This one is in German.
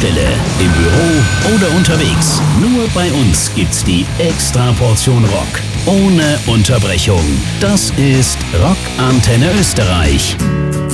Tankstelle, im Büro oder unterwegs. Nur bei uns gibt's die Extraportion Rock. Ohne Unterbrechung. Das ist Rock Antenne Österreich.